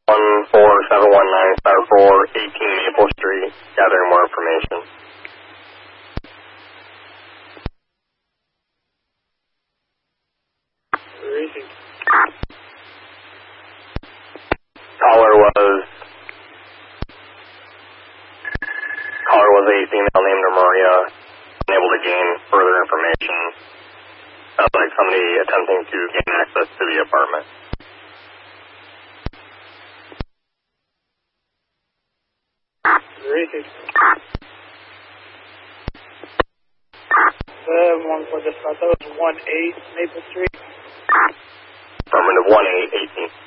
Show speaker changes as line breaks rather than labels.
14719 Star 4, 18 Maple Street, gathering more information. Caller was a female named Maria, unable to gain further information. Sounds like somebody attempting to gain access to the apartment.
One for this, that was 18 Maple Street.
Affirmative 1818.